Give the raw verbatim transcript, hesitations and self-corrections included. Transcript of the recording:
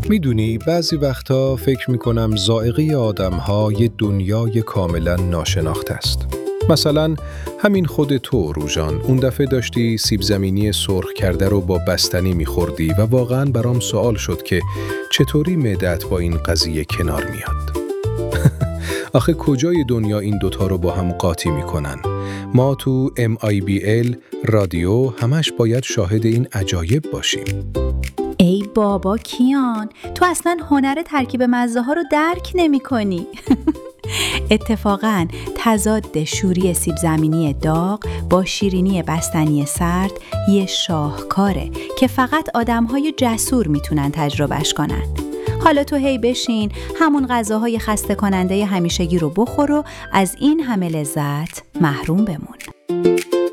میدونی بعضی وقتا فکر میکنم ذائقه آدم‌ها یه دنیای کاملا ناشناخته است. مثلا همین خود تو روژان اون دفعه داشتی سیب زمینی سرخ کرده رو با بستنی میخوردی و واقعاً برام سوال شد که چطوری معده‌ات با این قضیه کنار میاد. آخه کجای دنیا این دوتا رو با هم قاطی میکنن؟ ما تو ام آی بی ال رادیو همش باید شاهد این عجایب باشیم. ای بابا کیان، تو اصلا هنر ترکیب مزه ها رو درک نمی کنی. اتفاقاً تضاد شوری سیب زمینی داغ با شیرینی بستنی سرد یه شاهکاره که فقط آدم‌های جسور میتونن تجربهش کنن. حالا تو هی بشین همون غذاهای خسته کننده همیشگی رو بخور و از این همه لذت محروم بمون.